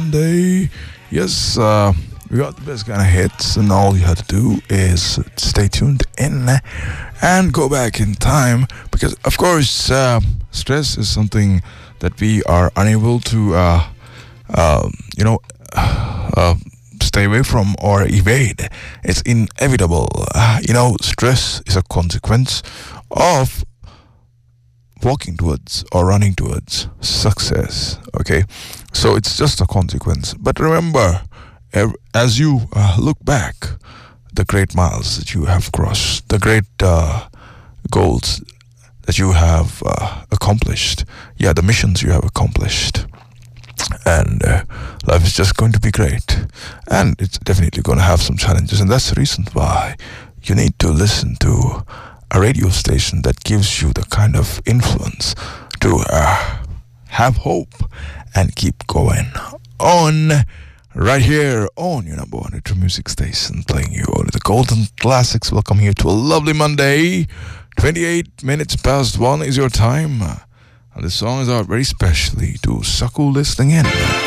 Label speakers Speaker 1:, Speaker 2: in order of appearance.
Speaker 1: Monday. Yes, we got the best kind of hits, and all you have to do is stay tuned in and go back in time because, of course, stress is something that we are unable to, stay away from or evade. It's inevitable. Stress is a consequence of walking towards or running towards success. Okay, so it's just a consequence. But remember, as you look back, the great miles that you have crossed, the great goals that you have accomplished, the missions you have accomplished, and life is just going to be great, and it's definitely going to have some challenges, and that's the reason why you need to listen to a radio station that gives you the kind of influence to have hope and keep going on right here on your number one retro music station, playing you all the golden classics. Welcome here to a lovely Monday. 28 minutes past 1 is your time, and this song is out very specially to Saku listening in.